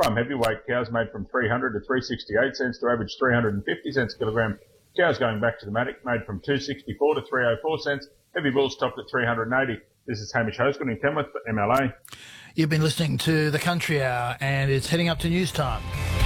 Prime heavyweight cows made from 300 to 368 cents to average 350 cents a kilogram. Cows going back to the paddock made from 264 to 304 cents. Heavy bulls topped at 380. This is Hamish Hosgood in Tamworth for MLA. You've been listening to The Country Hour, and it's heading up to news time.